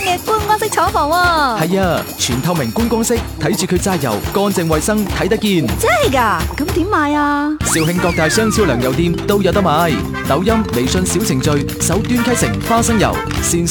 嘅觀光式廠房喎。 係啊，全透明觀光式，睇住佢榨油，乾淨衛生，睇得見。 真係㗎？咁點買啊？ 肇慶各大商超糧油店都有得買。抖音、微信小程序，搜端溪城花生油，線